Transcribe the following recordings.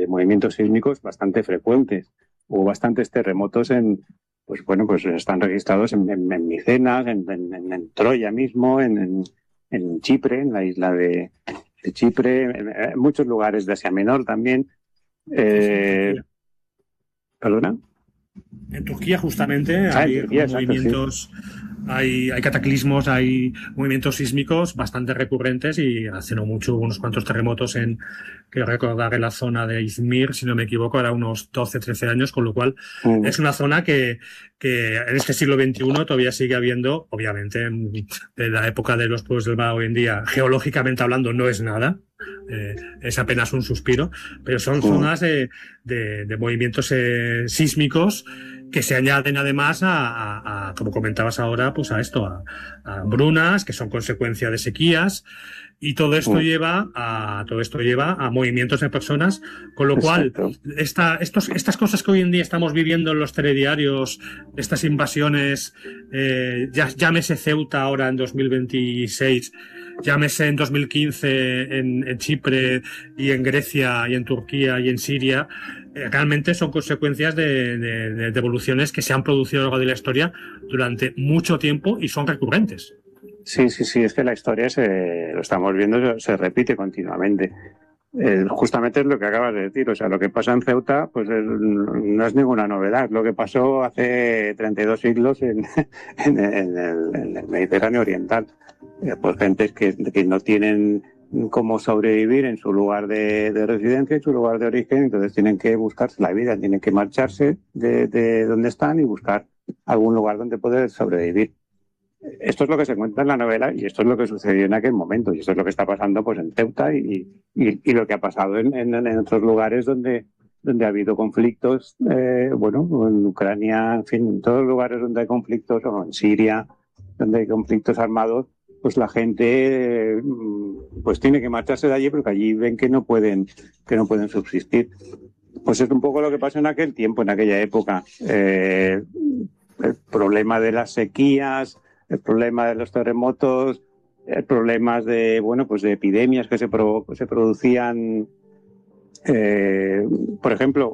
de movimientos sísmicos bastante frecuentes. Hubo bastantes terremotos pues están registrados en Micenas, en Troya mismo, en Chipre, en la isla de Chipre, en muchos lugares de Asia Menor también. ¿Perdona? En Turquía justamente En hay Turquía, exacto, sí. movimientos, hay cataclismos, hay movimientos sísmicos bastante recurrentes y hace no mucho hubo unos cuantos terremotos quiero recordar, en la zona de Izmir, si no me equivoco, era unos 12, 13 años, con lo cual es una zona que en este siglo XXI todavía sigue habiendo, obviamente, en la época de los pueblos del mar hoy en día, geológicamente hablando, no es nada. Es apenas un suspiro, pero son zonas de movimientos sísmicos que se añaden además como comentabas ahora, pues a hambrunas, que son consecuencia de sequías, y todo esto lleva a movimientos de personas, con lo cual estas cosas que hoy en día estamos viviendo en los telediarios, estas invasiones, llámese Ceuta ahora en 2026, llámese en 2015 en Chipre y en Grecia y en Turquía y en Siria, realmente son consecuencias de evoluciones que se han producido a lo largo de la historia durante mucho tiempo y son recurrentes. Sí, es que la historia lo estamos viendo, se repite continuamente. Justamente es lo que acabas de decir, o sea, lo que pasa en Ceuta pues no es ninguna novedad, lo que pasó hace 32 siglos en el Mediterráneo Oriental. Pues gentes que no tienen cómo sobrevivir en su lugar de residencia, en su lugar de origen, entonces tienen que buscarse la vida, tienen que marcharse de donde están y buscar algún lugar donde poder sobrevivir. Esto es lo que se cuenta en la novela y esto es lo que sucedió en aquel momento y esto es lo que está pasando pues en Ceuta y lo que ha pasado en otros lugares donde ha habido conflictos, en Ucrania, en fin, en todos los lugares donde hay conflictos, o en Siria, donde hay conflictos armados, pues la gente pues tiene que marcharse de allí porque allí ven que no pueden subsistir. Pues es un poco lo que pasó en aquel tiempo, en aquella época. El problema de las sequías, el problema de los terremotos, problemas de epidemias que se producían. Por ejemplo,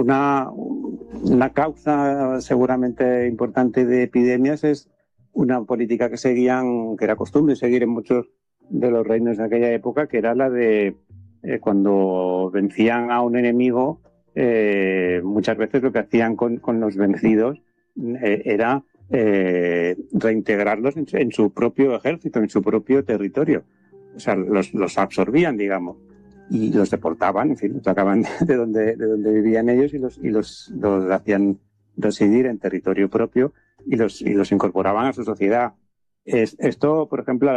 una causa seguramente importante de epidemias es una política que era costumbre seguir en muchos de los reinos de aquella época, que era la de cuando vencían a un enemigo, muchas veces lo que hacían con los vencidos era reintegrarlos en su propio ejército, en su propio territorio. O sea, los absorbían, digamos, y los deportaban, en fin, los sacaban de donde vivían ellos y los hacían residir en territorio propio y los incorporaban a su sociedad. Esto, por ejemplo,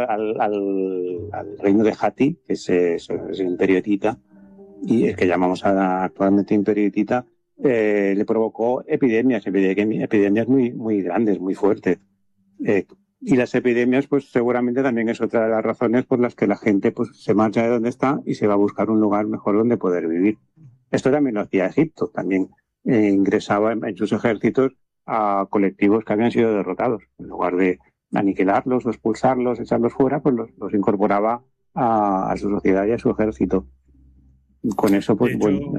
al reino de Hatti, que es el imperio hitita, y el que llamamos actualmente imperio hitita, le provocó epidemias muy, muy grandes, muy fuertes. Y las epidemias, pues seguramente también es otra de las razones por las que la gente pues se marcha de donde está y se va a buscar un lugar mejor donde poder vivir. Esto también lo hacía Egipto, también ingresaba en sus ejércitos a colectivos que habían sido derrotados. En lugar de aniquilarlos, o expulsarlos, echarlos fuera, pues los incorporaba a su sociedad y a su ejército. Con eso, pues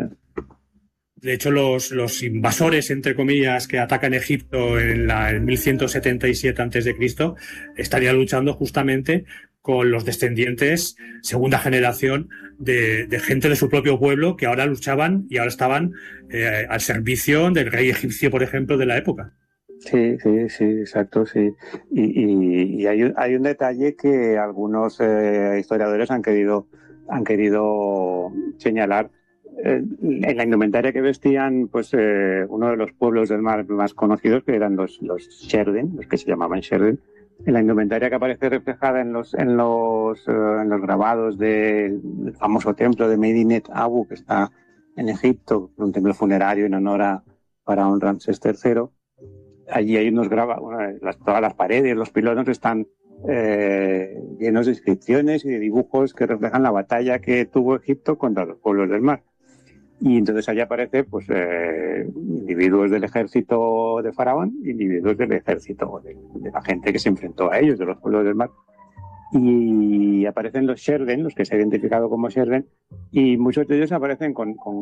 De hecho, los invasores, entre comillas, que atacan Egipto en 1177 a.C., estarían luchando justamente con los descendientes, segunda generación, de gente de su propio pueblo que ahora luchaban y ahora estaban al servicio del rey egipcio, por ejemplo, de la época. Sí, exacto, sí. Y hay un detalle que algunos historiadores han querido señalar. En la indumentaria que vestían, pues uno de los pueblos del mar más conocidos, que eran los Sherden, los que se llamaban Sherden, en la indumentaria que aparece reflejada en los grabados del famoso templo de Medinet Abu, que está en Egipto, un templo funerario en honor a Faraón Ramsés III. Allí hay unos grabados, todas las paredes, los pilones están llenos de inscripciones y de dibujos que reflejan la batalla que tuvo Egipto contra los pueblos del mar. Y entonces allí aparece pues individuos del ejército de Faraón, individuos del ejército de la gente que se enfrentó a ellos, de los pueblos del mar. Y aparecen los Sherden, los que se han identificado como Sherden, y muchos de ellos aparecen con